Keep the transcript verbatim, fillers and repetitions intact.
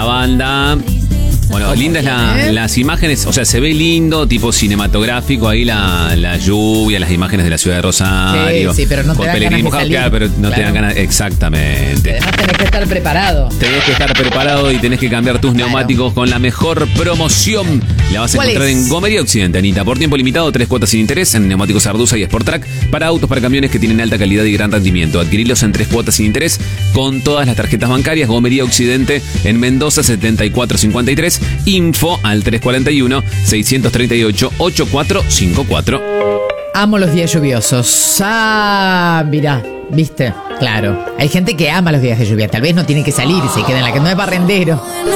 la banda. Bueno, lindas la, las imágenes, o sea, se ve lindo, tipo cinematográfico, ahí la, la lluvia, las imágenes de la ciudad de Rosario. Sí, sí, pero no te dan ganas de salir. Claro, pero no Claro. te dan ganas, exactamente. Además tenés que estar preparado. Tenés que estar preparado y tenés que cambiar tus neumáticos con la mejor promoción. La vas a ¿Cuál encontrar es? en Gomería Occidente, Anita. Por tiempo limitado, tres cuotas sin interés en neumáticos Arduza y Sportrack para autos, para camiones que tienen alta calidad y gran rendimiento. Adquirilos en tres cuotas sin interés con todas las tarjetas bancarias. Gomería Occidente en Mendoza setenta y cuatro cincuenta y tres. Info al tres cuatro uno, seis tres ocho, ocho cuatro cinco cuatro. Amo los días lluviosos. Ah, mirá, ¿viste? Claro. Hay gente que ama los días de lluvia. Tal vez no tiene que salir, se queda en la que no es barrendero.